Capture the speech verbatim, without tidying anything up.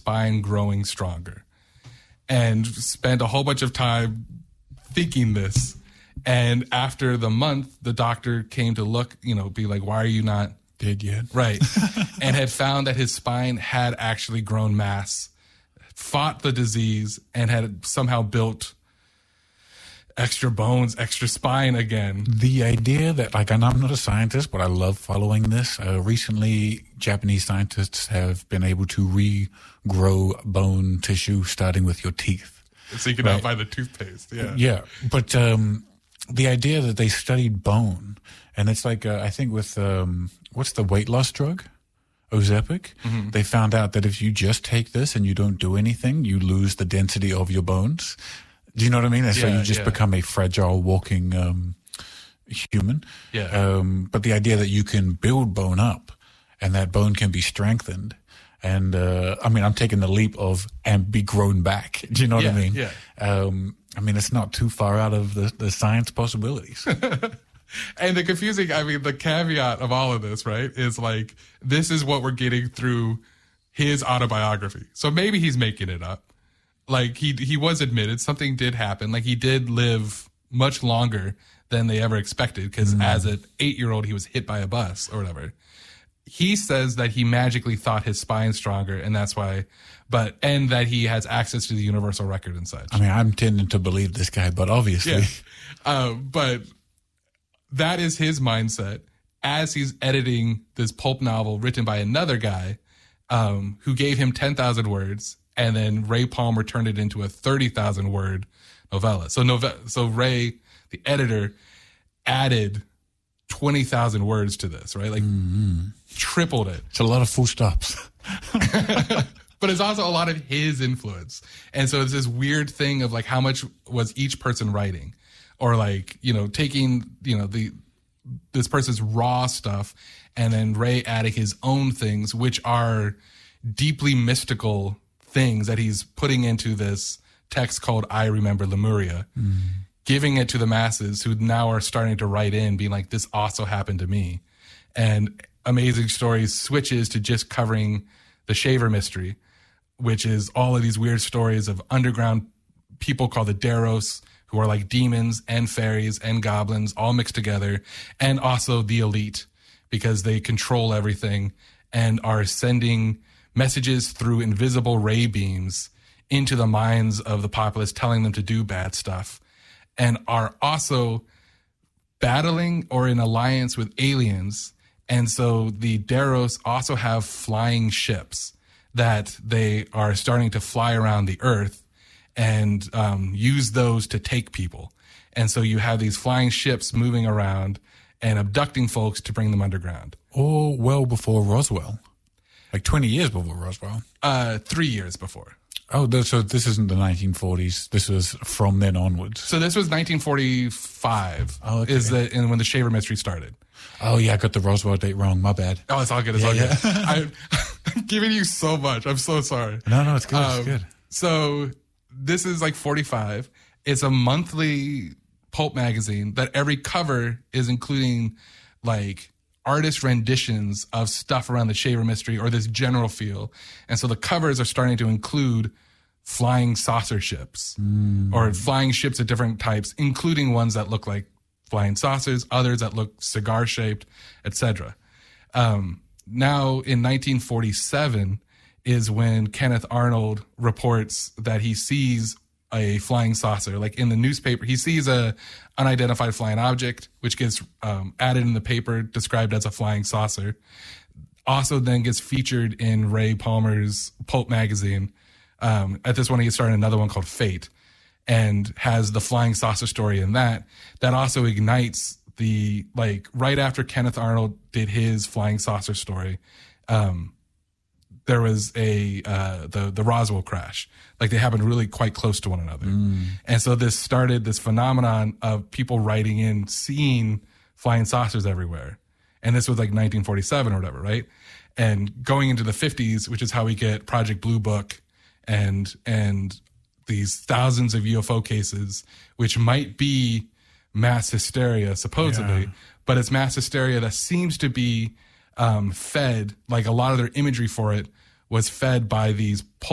spine growing stronger, and spent a whole bunch of time thinking this. And after the month, the doctor came to look, you know, be like, why are you not dead yet? Right. And had found that his spine had actually grown mass, fought the disease, and had somehow built extra bones, extra spine again. The idea that, like, and I'm not a scientist, but I love following this. Uh, recently, Japanese scientists have been able to regrow bone tissue starting with your teeth. So you can right? now buy the toothpaste. Yeah. Yeah. But um, the idea that they studied bone, and it's like, uh, I think with, um, what's the weight loss drug? Ozempic. Mm-hmm. They found out that if you just take this and you don't do anything, you lose the density of your bones. Do you know what I mean? And so yeah, you just yeah. become a fragile walking um, human. Yeah. Um, but the idea that you can build bone up and that bone can be strengthened. And, uh, I mean, I'm taking the leap of and be grown back. Do you know what yeah, I mean? Yeah. Um, I mean, it's not too far out of the, the science possibilities. And the confusing, I mean, the caveat of all of this, right, is like, this is what we're getting through his autobiography. So maybe he's making it up. Like, he he was admitted something did happen. Like, he did live much longer than they ever expected because mm. as an eight-year-old, he was hit by a bus or whatever. He says that he magically thought his spine stronger, and that's why, but, and that he has access to the universal record and such. I mean, I'm tending to believe this guy, but obviously. Yeah. Uh, but that is his mindset as he's editing this pulp novel written by another guy um, who gave him ten thousand words. And then Ray Palmer turned it into a thirty thousand word novella. So nove- so Ray, the editor, added twenty thousand words to this, right? Like mm-hmm. tripled it. It's a lot of full stops. But it's also a lot of his influence. And so it's this weird thing of like how much was each person writing, or like, you know, taking, you know, the this person's raw stuff and then Ray adding his own things, which are deeply mystical things that he's putting into this text called I Remember Lemuria, mm. giving it to the masses who now are starting to write in being like, this also happened to me. And Amazing Stories switches to just covering the Shaver mystery, which is all of these weird stories of underground people called the Deros, who are like demons and fairies and goblins all mixed together, and also the elite because they control everything and are sending messages through invisible ray beams into the minds of the populace, telling them to do bad stuff, and are also battling or in alliance with aliens. And so the Deros also have flying ships that they are starting to fly around the earth and um, use those to take people. And so you have these flying ships moving around and abducting folks to bring them underground. Or well before Roswell. Like twenty years before Roswell. Uh, three years before. Oh, so this isn't the nineteen forties. This was from then onwards. So this was nineteen forty-five. Oh, okay. Is the and when the Shaver mystery started. Oh yeah, I got the Roswell date wrong. My bad. Oh, it's all good. It's yeah, all yeah. good. I, I'm giving you so much. I'm so sorry. No, no, it's good. Um, it's good. So this is like forty-five. It's a monthly pulp magazine that every cover is including like artist renditions of stuff around the Shaver mystery or this general feel. And so the covers are starting to include flying saucer ships mm. or flying ships of different types, including ones that look like flying saucers, others that look cigar shaped, et cetera. Um, now in nineteen forty-seven is when Kenneth Arnold reports that he sees a flying saucer, like in the newspaper. He sees a unidentified flying object, which gets um, added in the paper, described as a flying saucer. Also then gets featured in Ray Palmer's pulp magazine. Um, at this one, he started another one called Fate and has the flying saucer story in that. That also ignites the, like, right after Kenneth Arnold did his flying saucer story, um, there was a uh, the the Roswell crash. Like they happened really quite close to one another, mm. and so this started this phenomenon of people writing in, seeing flying saucers everywhere, and this was like nineteen forty-seven or whatever, right? And going into the fifties, which is how we get Project Blue Book, and and these thousands of U F O cases, which might be mass hysteria supposedly, yeah. but it's mass hysteria that seems to be um, fed, like a lot of their imagery for it was fed by these